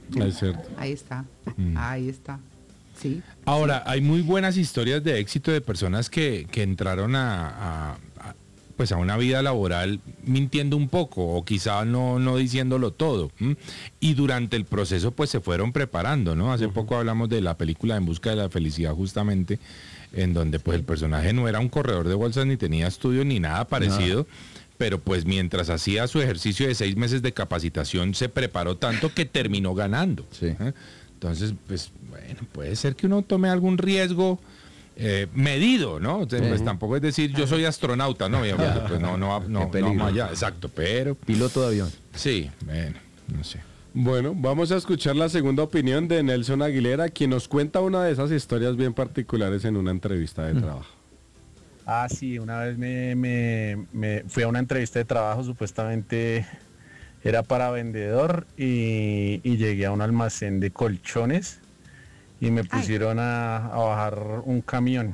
Es cierto. Ahí está, ahí está. Sí. Ahora, hay muy buenas historias de éxito de personas que entraron pues a una vida laboral mintiendo un poco o quizá no diciéndolo todo. Y durante el proceso pues se fueron preparando, ¿no? Hace poco hablamos de la película En busca de la felicidad justamente, en donde pues el personaje no era un corredor de bolsas ni tenía estudios ni nada parecido, pero pues mientras hacía su ejercicio de 6 meses de capacitación se preparó tanto que terminó ganando. Sí. Entonces, pues bueno, puede ser que uno tome algún riesgo medido, ¿no? Pues tampoco es decir yo soy astronauta, ¿no? Obviamente, pues no vamos allá, exacto, pero... Piloto de avión. Sí, bueno, no sé. Bueno, vamos a escuchar la segunda opinión de Nelson Aguilera, quien nos cuenta una de esas historias bien particulares en una entrevista de trabajo. Ah, sí, una vez me fui a una entrevista de trabajo, supuestamente era para vendedor y llegué a un almacén de colchones y me pusieron a bajar un camión.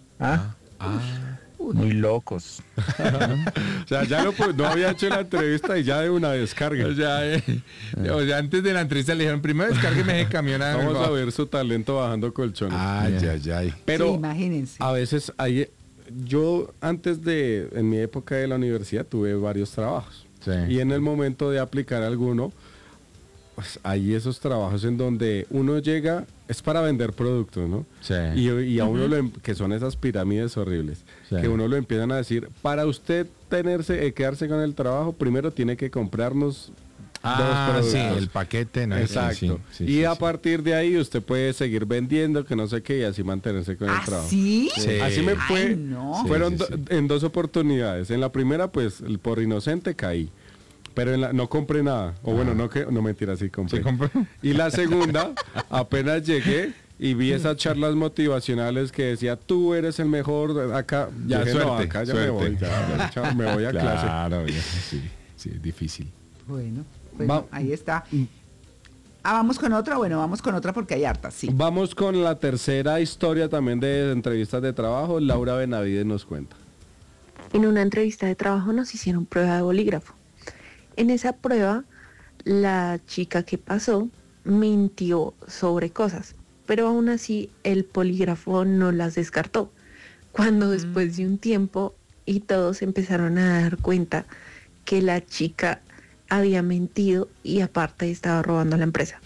Muy locos. O sea, ya no había hecho la entrevista y ya de una descarga. O sea, antes de la entrevista le dijeron, primero descárgueme ese camión. Vamos a ver su talento bajando colchones. Ay. Pero sí, imagínense. a veces yo en mi época de la universidad tuve varios trabajos. Sí. Y en el momento de aplicar alguno, pues hay esos trabajos en donde uno llega, es para vender productos, ¿no? Sí. Y a uno que son esas pirámides horribles, Sí. que uno lo empiezan a decir, para usted quedarse con el trabajo, primero tiene que comprarnos dos productos. Sí, el paquete. No, exacto. Sí, a partir de ahí usted puede seguir vendiendo, que no sé qué, y así mantenerse con el trabajo. ¿Sí? Sí. Así me fue. Ay, no. Fueron en 2 oportunidades. En la primera, pues, por inocente caí. Pero no compré nada. O bueno, no mentira, sí compré. ¿Sí compró? Y la segunda, apenas llegué y vi esas charlas motivacionales que decía, tú eres el mejor, acá, Ya, dije, suerte, no, acá ya suerte. me voy, chao, me voy a clase. Claro, sí, es difícil. Bueno, ahí está. Vamos con otra, vamos con otra porque hay hartas, sí. Vamos con la tercera historia también de entrevistas de trabajo. Laura Benavides nos cuenta. En una entrevista de trabajo nos hicieron prueba de bolígrafo. En esa prueba, la chica que pasó mintió sobre cosas, pero aún así el polígrafo no las descartó. Cuando después de un tiempo y todos empezaron a dar cuenta que la chica había mentido y aparte estaba robando a la empresa.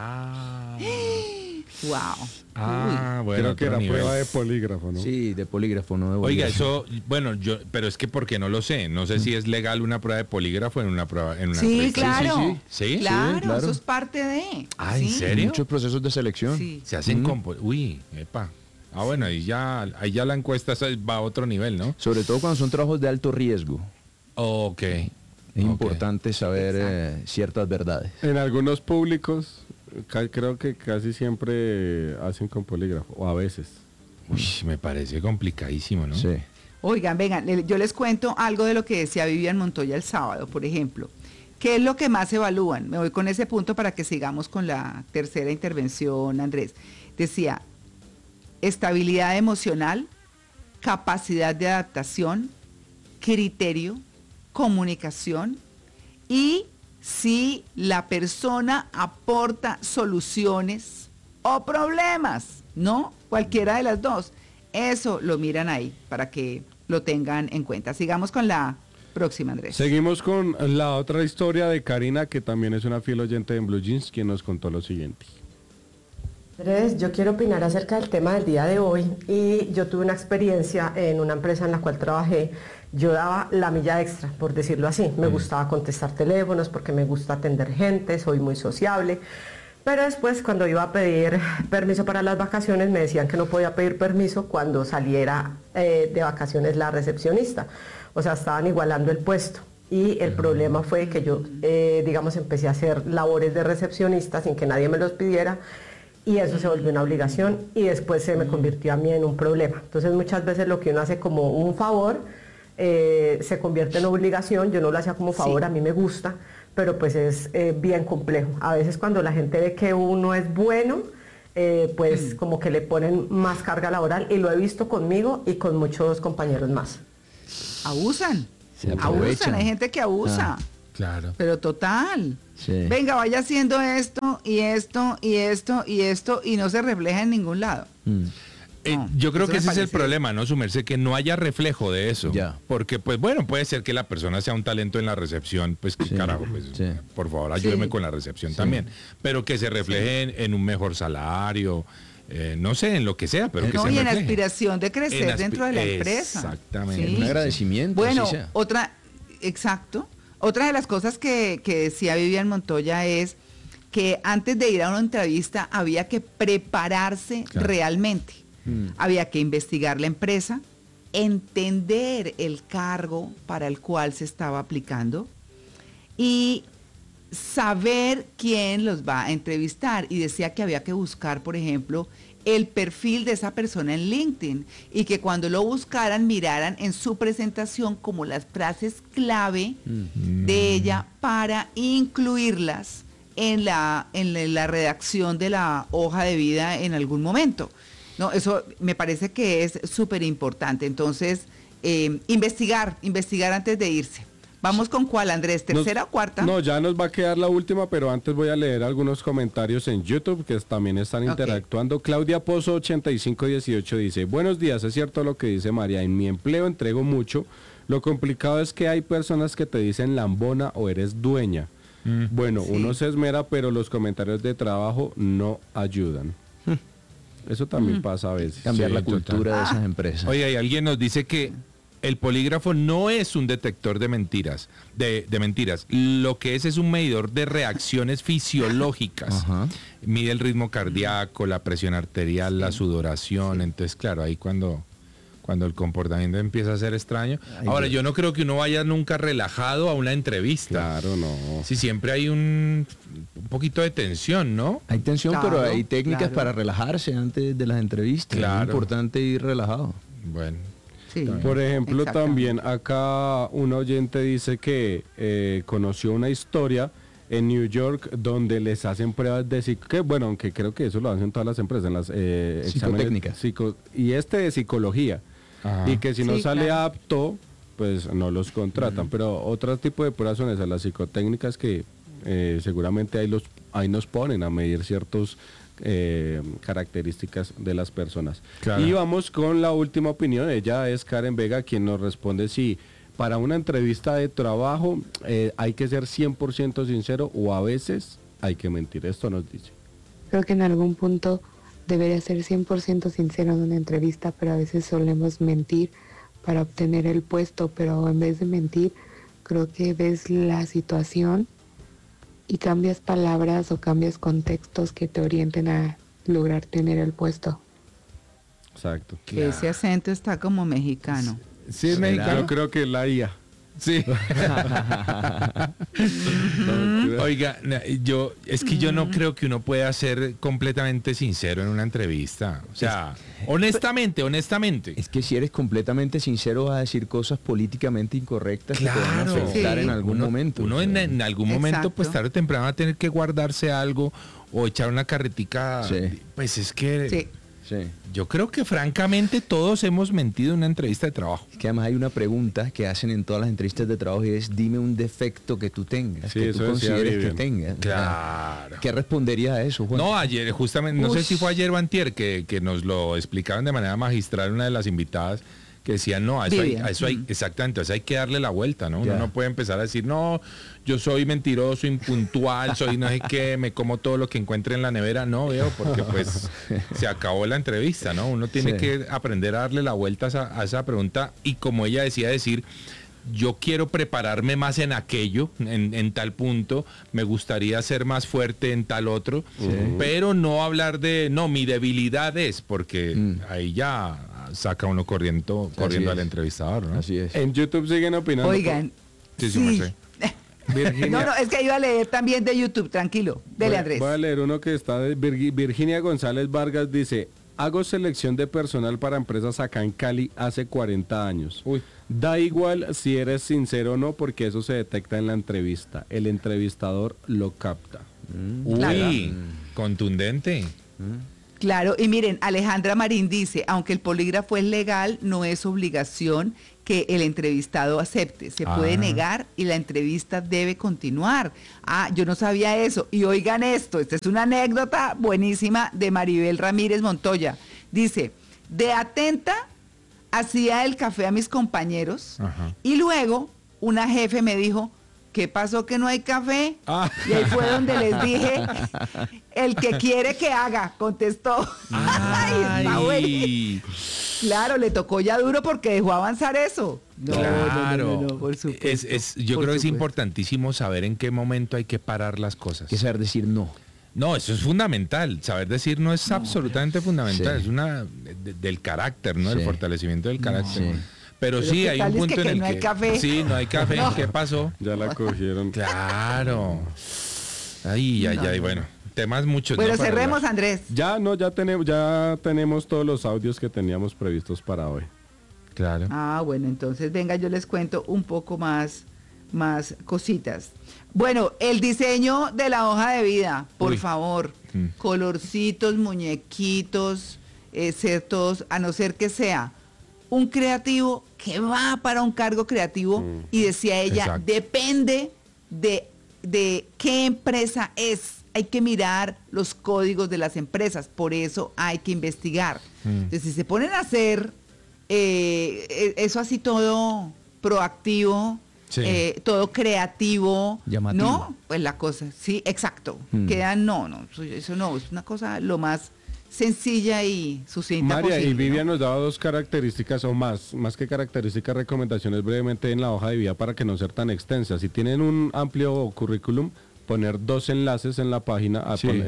Wow. Creo Bueno, que era otro nivel. prueba de polígrafo, ¿no? Sí, de polígrafo, no de Oiga, bolígrafo. pero es que porque no lo sé. No sé si es legal una prueba de polígrafo en una Sí, entrevista. claro. ¿Sí? Claro, claro. eso es parte de. Ah, ¿en Sí. serio? Muchos procesos de selección. Sí. Se hacen uy, epa. Bueno, ahí ya la encuesta va a otro nivel, ¿no? Sobre todo cuando son trabajos de alto riesgo. Ok. Es importante saber ciertas verdades. En algunos públicos, creo que casi siempre hacen con polígrafo, o a veces. Uy, me parece complicadísimo, ¿no? Sí. Oigan, vengan, yo les cuento algo de lo que decía Vivian Montoya el sábado, por ejemplo. ¿Qué es lo que más evalúan? Me voy con ese punto para que sigamos con la tercera intervención, Andrés. Decía, estabilidad emocional, capacidad de adaptación, criterio, comunicación y si la persona aporta soluciones o problemas, ¿no? Cualquiera de las dos. Eso lo miran ahí para que lo tengan en cuenta. Sigamos con la próxima, Andrés. Seguimos con la otra historia de Karina, que también es una fiel oyente en Blue Jeans, quien nos contó lo siguiente. Andrés, yo quiero opinar acerca del tema del día de hoy y yo tuve una experiencia en una empresa en la cual trabajé. Yo daba la milla extra, por decirlo así. Me gustaba contestar teléfonos porque me gusta atender gente, soy muy sociable. Pero después, cuando iba a pedir permiso para las vacaciones, me decían que no podía pedir permiso cuando saliera de vacaciones la recepcionista. O sea, estaban igualando el puesto. Y el problema fue que yo, empecé a hacer labores de recepcionista sin que nadie me los pidiera. Y eso se volvió una obligación y después se me convirtió a mí en un problema. Entonces muchas veces lo que uno hace como un favor se convierte en obligación. Yo no lo hacía como favor, Sí. a mí me gusta, pero pues es bien complejo. A veces cuando la gente ve que uno es bueno, pues como que le ponen más carga laboral y lo he visto conmigo y con muchos compañeros más. Abusan. Se aprovechan. Hay gente que abusa. Claro. Pero total. Sí. Venga, vaya haciendo esto y esto y esto y esto y no se refleja en ningún lado. No, yo creo eso que me ese es el parece- problema, ¿no? Sumerse, que no haya reflejo de eso. Ya. Porque, pues bueno, puede ser que la persona sea un talento en la recepción, pues qué Sí. carajo, pues Sí. por favor, ayúdeme Sí. con la recepción también. Pero que se refleje en un mejor salario, no sé, en lo que sea, pero que No, se y en refleje. aspiración de crecer En dentro de la empresa. Exactamente. Sí. Un agradecimiento. Bueno, así sea. exacto. Otra de las cosas que decía Vivian Montoya es que antes de ir a una entrevista había que prepararse Claro. realmente. Había que investigar la empresa, entender el cargo para el cual se estaba aplicando y saber quién los va a entrevistar. Y decía que había que buscar, por ejemplo, el perfil de esa persona en LinkedIn y que cuando lo buscaran miraran en su presentación como las frases clave de ella para incluirlas en la redacción de la hoja de vida en algún momento. No, eso me parece que es súper importante. Entonces, investigar antes de irse. Vamos con cuál, Andrés, ¿tercera o cuarta? No, ya nos va a quedar la última, pero antes voy a leer algunos comentarios en YouTube que también están Ok. interactuando. Claudia Pozo 8518 dice, buenos días, es cierto lo que dice María, en mi empleo entrego mucho, lo complicado es que hay personas que te dicen lambona o eres dueña. Bueno, Sí. uno se esmera, pero los comentarios de trabajo no ayudan. Eso también pasa a veces. Cambiar Sí, la total. cultura de esas empresas. Oye, y alguien nos dice que el polígrafo no es un detector de mentiras, de mentiras. Lo que es un medidor de reacciones fisiológicas. Ajá. Mide el ritmo cardíaco, la presión arterial, la sudoración. Entonces, claro, ahí cuando el comportamiento empieza a ser extraño. Ay, Ahora, Dios. yo no creo que uno vaya nunca relajado a una entrevista. Claro, no. Si siempre hay un poquito de tensión, ¿no? Hay tensión, Claro, pero hay técnicas claro. para relajarse antes de las entrevistas. Claro. Es importante ir relajado. Bueno. Sí, Por ejemplo, exactamente. también acá un oyente dice que conoció una historia en New York donde les hacen pruebas de que bueno, aunque creo que eso lo hacen todas las empresas, en las exámenes Psicotécnicas. y de psicología. Ajá. Y que si no Sí, sale claro. apto, pues no los contratan. Pero otro tipo de pruebas son esas, las psicotécnicas que seguramente ahí nos ponen a medir ciertos características de las personas. Claro. Y vamos con la última opinión. Ella es Karen Vega, quien nos responde si para una entrevista de trabajo hay que ser 100% sincero o a veces hay que mentir. Esto nos dice. Creo que en algún punto debería ser 100% sincero en una entrevista, pero a veces solemos mentir para obtener el puesto, pero en vez de mentir, creo que ves la situación y cambias palabras o cambias contextos que te orienten a lograr tener el puesto. Exacto. Que ese acento está como mexicano. Sí, es Yo mexicano. creo que es la IA. Sí. Oiga, yo no creo que uno pueda ser completamente sincero en una entrevista. O sea, honestamente. Es que si eres completamente sincero vas a decir cosas políticamente incorrectas que te van a Claro. afectar Sí. en algún momento. Uno O sea, en algún momento, Exacto. pues tarde o temprano va a tener que guardarse algo o echar una carretica. Sí. Pues es que Sí. sí. yo creo que francamente todos hemos mentido en una entrevista de trabajo. Es que además hay una pregunta que hacen en todas las entrevistas de trabajo y es dime un defecto que tú tengas, Sí, que eso tú decía consideres que Vivian. tengas. O sea, Claro. ¿qué responderías a eso, Juan? No, ayer, justamente, no sé si fue ayer o antier, que nos lo explicaban de manera magistral una de las invitadas, que decían, no, a Vivian. eso hay, exactamente, a eso hay que darle la vuelta, ¿no? Uno Ya. no puede empezar a decir, no, yo soy mentiroso, impuntual, soy no sé qué, me como todo lo que encuentre en la nevera, no, veo, porque pues se acabó la entrevista, ¿no? Uno tiene Sí. que aprender a darle la vuelta a esa pregunta y como ella decía decir, yo quiero prepararme más en aquello, en tal punto, me gustaría ser más fuerte en tal otro, pero no hablar de, no, mi debilidad es, porque ahí ya saca uno corriendo Así al es. entrevistador, ¿no? Así es. En YouTube siguen opinando. Oigan, Sí, sí, sí. Merced. Virginia. No, es que iba a leer también de YouTube, tranquilo. Dele, Andrés. Voy a leer uno que está de Virginia González Vargas, dice, hago selección de personal para empresas acá en Cali hace 40 años. Uy. Da igual si eres sincero o no, porque eso se detecta en la entrevista. El entrevistador lo capta. Uy, Claro. contundente. Claro, y miren, Alejandra Marín dice, aunque el polígrafo es legal, no es obligación que el entrevistado acepte. Se puede negar y la entrevista debe continuar. Yo no sabía eso. Y oigan esto, esta es una anécdota buenísima de Maribel Ramírez Montoya. Dice, de atenta hacía el café a mis compañeros y luego una jefe me dijo, ¿qué pasó que no hay café? Y ahí fue donde les dije, el que quiere que haga, contestó. Ay, está bueno. Claro, le tocó ya duro porque dejó avanzar eso. No, por supuesto. Yo creo que es importantísimo saber en qué momento hay que parar las cosas. Que saber decir no. No, eso es fundamental. Saber decir no es absolutamente fundamental. Sí. Es una del carácter, ¿no? El fortalecimiento del carácter. Sí. Pero sí, hay un punto en el no hay café. Sí, no hay café. No. ¿Qué pasó? Ya la cogieron. Claro. Ay, bueno. Temas muchos. Bueno, ¿no? Para cerremos, hablar. Andrés. Ya tenemos todos los audios que teníamos previstos para hoy. Claro. Bueno, entonces venga, yo les cuento un poco más cositas. Bueno, el diseño de la hoja de vida, por favor. Colorcitos, muñequitos, ser todos, a no ser que sea un creativo que va para un cargo creativo y decía ella, Exacto. depende de qué empresa es. Hay que mirar los códigos de las empresas, por eso hay que investigar. Entonces, si se ponen a hacer eso así todo proactivo, Sí. todo creativo, Llamativo. ¿no? Pues la cosa, sí, exacto. Quedan, eso no, es una cosa lo más sencilla y sucinta María posible, y Vivian ¿no? nos daba dos características o más que características, recomendaciones brevemente en la hoja de vida para que no sea tan extensa. Si tienen un amplio currículum, poner 2 enlaces en la página,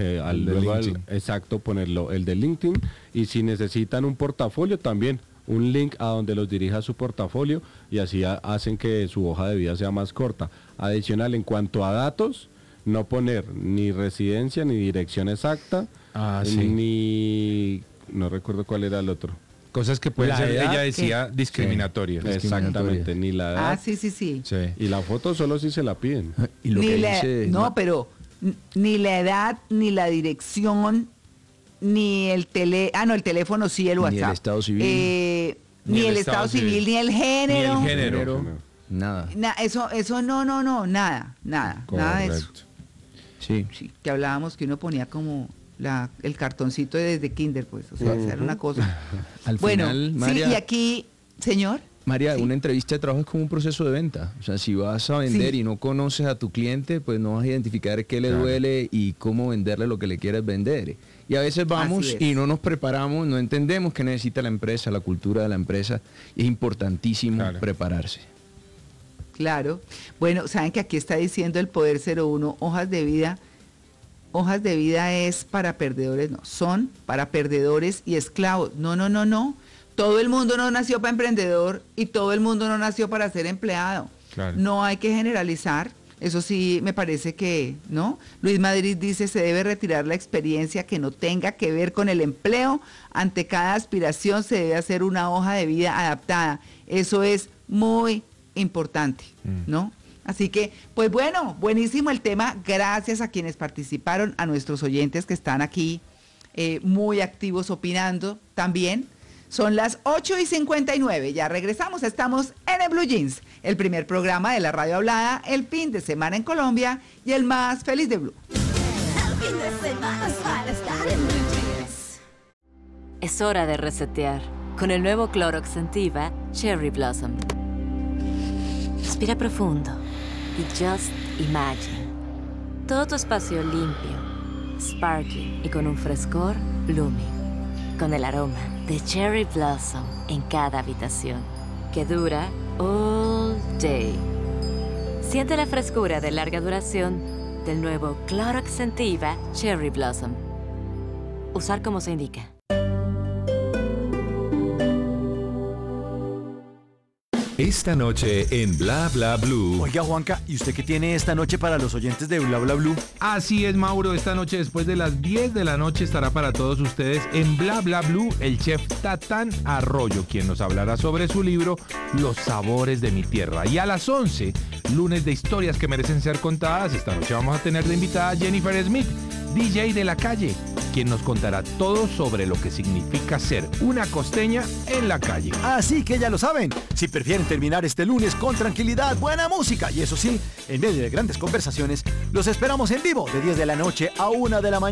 ponerlo el de LinkedIn, y si necesitan un portafolio también, un link a donde los dirija a su portafolio, y así hacen que su hoja de vida sea más corta. Adicional, en cuanto a datos, no poner ni residencia ni dirección exacta, ni no recuerdo cuál era el otro. Cosas que pueden La ser, edad, ella decía, Sí. discriminatorias. Exactamente, ni la edad. Sí. Sí. Y la foto solo si se la piden. Y lo Ni que la- dice... pero ni la edad, ni la dirección, ni el el teléfono sí, el Ni el WhatsApp. estado civil. Ni el estado civil, ni el género. Ni el género. Nada. Eso no, nada de eso. Correcto. Sí. Sí, que hablábamos que uno ponía como el cartoncito desde kinder, pues, o sea, era una cosa. Al Bueno, final, María, sí, y aquí, señor. María, Sí. una entrevista de trabajo es como un proceso de venta. O sea, si vas a vender Sí. y no conoces a tu cliente, pues no vas a identificar qué le Claro. duele y cómo venderle lo que le quieres vender. Y a veces vamos Así es. y no nos preparamos, no entendemos qué necesita la empresa, la cultura de la empresa. Y es importantísimo Claro. prepararse. Claro. Bueno, saben que aquí está diciendo el Poder 01, hojas de vida. Hojas de vida es para perdedores, no, son para perdedores y esclavos. No. Todo el mundo no nació para emprendedor y todo el mundo no nació para ser empleado. Claro. No hay que generalizar. Eso sí me parece que, ¿no? Luis Madrid dice, se debe retirar la experiencia que no tenga que ver con el empleo. Ante cada aspiración se debe hacer una hoja de vida adaptada. Eso es muy importante, ¿no? Así que, pues bueno, buenísimo el tema. Gracias a quienes participaron, a nuestros oyentes que están aquí muy activos opinando también. Son las 8:59, ya regresamos, estamos en el Blue Jeans, el primer programa de la radio hablada, el fin de semana en Colombia y el más feliz de Blue. El fin de semana es para estar en Blue Jeans. Es hora de resetear con el nuevo Clorox Scentiva Cherry Blossom. Respira profundo y just imagine. Todo tu espacio limpio, sparkling y con un frescor blooming. Con el aroma de Cherry Blossom en cada habitación, que dura all day. Siente la frescura de larga duración del nuevo Clorox Scentiva Cherry Blossom. Usar como se indica. Esta noche en Bla Bla Blue. Oiga, Juanca, ¿y usted qué tiene esta noche para los oyentes de Bla Bla Blue? Así es, Mauro. Esta noche, después de las 10 de la noche, estará para todos ustedes en Bla Bla Blue el chef Tatán Arroyo, quien nos hablará sobre su libro Los sabores de mi tierra. Y a las 11, lunes de historias que merecen ser contadas, esta noche vamos a tener de invitada a Jennifer Smith, DJ de la calle. quien nos contará todo sobre lo que significa ser una costeña en la calle. Así que ya lo saben, si prefieren terminar este lunes con tranquilidad, buena música y eso sí, en medio de grandes conversaciones, los esperamos en vivo de 10 de la noche a 1 de la mañana.